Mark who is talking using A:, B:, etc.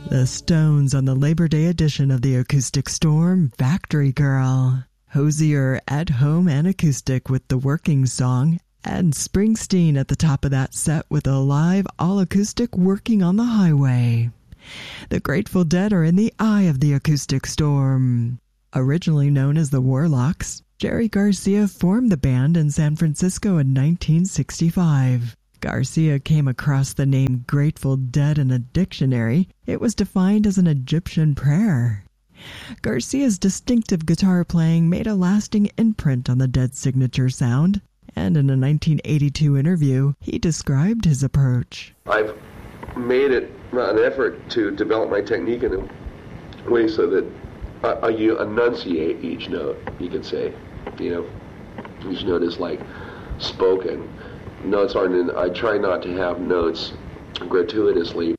A: The Stones on the Labor Day edition of the Acoustic Storm, Factory Girl. Hozier at home and acoustic with the working song, and Springsteen at the top of that set with a live all-acoustic Working on the Highway. The Grateful Dead are in the eye of the acoustic storm. Originally known as the Warlocks, Jerry Garcia formed the band in San Francisco in 1965. Garcia came across the name Grateful Dead in a dictionary. It was defined as an Egyptian prayer. Garcia's distinctive guitar playing made a lasting imprint on the Dead's signature sound, and in a 1982 interview, he described his approach.
B: I've made it an effort to develop my technique in a way so that you enunciate each note, you could say. Each note is like spoken. Notes aren't I try not to have notes gratuitously